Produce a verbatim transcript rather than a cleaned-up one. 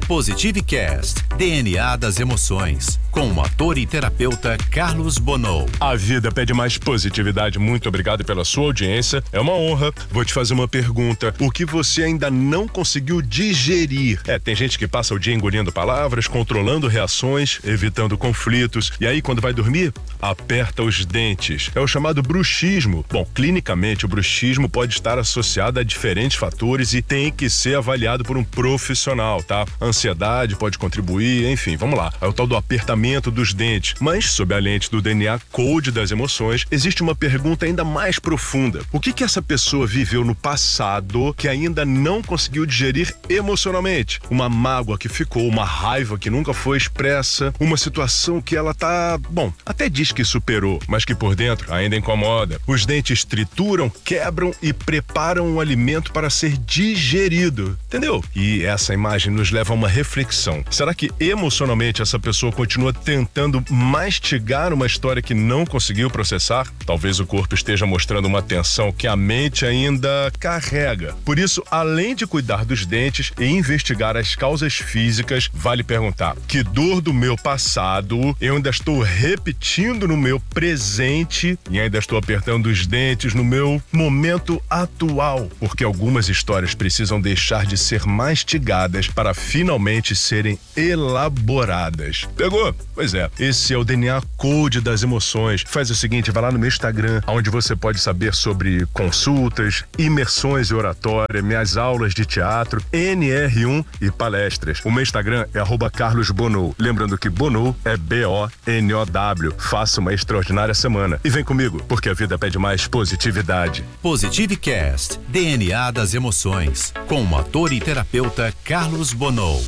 Positive Cast, D N A das emoções, com o ator e terapeuta Carlos Bonow. A vida pede mais positividade. Muito obrigado pela sua audiência. É uma honra. Vou te fazer uma pergunta. O que você ainda não conseguiu digerir? É, tem gente que passa o dia engolindo palavras, controlando reações, evitando conflitos. E aí, quando vai dormir, aperta os dentes. É o chamado bruxismo. Bom, clinicamente, o bruxismo pode estar associado a diferentes fatores e tem que ser avaliado por um profissional, tá? Ansiedade pode contribuir, enfim, vamos lá. É o tal do apertamento dos dentes. Mas, sob a lente do D N A Code das emoções, existe uma pergunta ainda mais profunda. O que que essa pessoa viveu no passado que ainda não conseguiu digerir emocionalmente? Uma mágoa que ficou, uma raiva que nunca foi expressa, uma situação que ela tá, bom, até diz que superou, mas que por dentro ainda incomoda. Os dentes trituram, quebram e preparam o alimento para ser digerido, entendeu? E essa imagem nos leva a uma reflexão. Será que emocionalmente essa pessoa continua tentando mastigar uma história que não conseguiu processar? Talvez o corpo esteja mostrando uma tensão que a mente ainda carrega. Por isso, além de cuidar dos dentes e investigar as causas físicas, vale perguntar: que dor do meu passado eu ainda estou repetindo no meu presente e ainda estou apertando os dentes no meu momento atual? Porque algumas histórias precisam deixar de ser mastigadas para finalmente serem elaboradas. Pegou? Pois é, esse é o D N A Code das emoções. Faz o seguinte, vai lá no meu Instagram, onde você pode saber sobre consultas, imersões e oratória, minhas aulas de teatro, N R um e palestras. O meu Instagram é arroba Carlos Bonow. Lembrando que Bonow é B O N O W. Faça uma extraordinária semana. E vem comigo, porque a vida pede mais positividade. Positive Cast, D N A das emoções, com o ator e terapeuta Carlos Bonow.